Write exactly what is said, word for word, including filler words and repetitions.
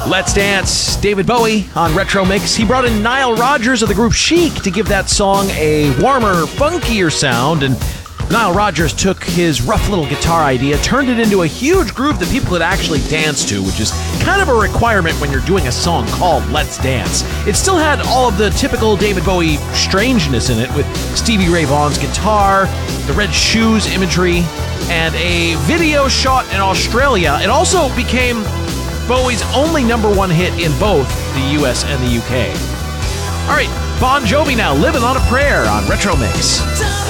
Let's Dance, David Bowie on Retro Mix. He brought in Nile Rodgers of the group Chic to give that song a warmer, funkier sound, and Nile Rodgers took his rough little guitar idea, turned it into a huge groove that people could actually dance to, which is kind of a requirement when you're doing a song called Let's Dance. It still had all of the typical David Bowie strangeness in it, with Stevie Ray Vaughan's guitar, the red shoes imagery, and a video shot in Australia. It also became Bowie's only number one hit in both the U S and the U K. All right, Bon Jovi now, Living on a Prayer on Retro Mix.